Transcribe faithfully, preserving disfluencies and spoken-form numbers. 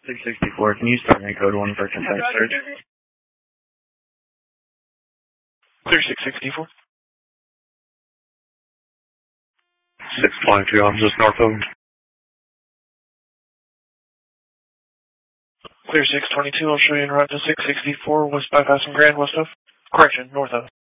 six sixty-four, can you start my code one for concise search? Clear six sixty-four. six twenty-two, I'm just north of him. Clear six twenty-two, I'll show you en route to six sixty-four, west bypass and Grand, west of. Correction, north of.